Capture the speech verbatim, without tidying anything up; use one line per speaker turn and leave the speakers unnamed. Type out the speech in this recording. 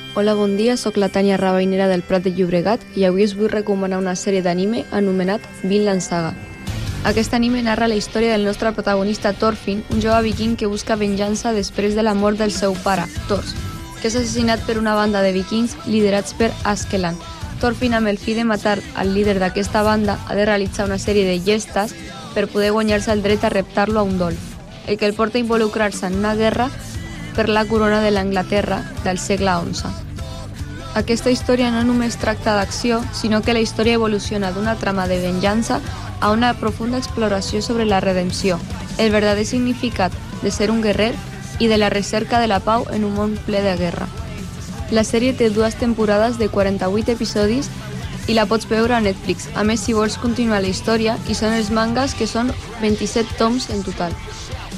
Hola, bon dia, sóc la Tània Rabainera del Prat de Llobregat i avui us vull recomanar una sèrie d'anime anomenat Vinland Saga. Aquest anime narra la història del nostre protagonista Thorfinn, un jove viking que busca venjança després de la mort del seu pare, Thors, que és assassinat per una banda de vikings liderats per Askeland. Thorfinn, amb el fi de matar al líder d'aquesta banda, ha de realitzar una sèrie de gestes per poder guanyar-se el dret a reptar-lo a un dol, el que el porta a involucrar-se en una guerra per la corona de l'Anglaterra del segle onze. Aquesta història no només tracta d'acció, sinó que la història evoluciona d'una trama de venjança a una profunda exploració sobre la redempció, el verdader significat de ser un guerrer i de la recerca de la pau en un món ple de guerra. La sèrie té dues temporades de quaranta-vuit episodis i la pots veure a Netflix. A més, si vols continuar la història, hi són els mangas, que són vint-i-set toms en total.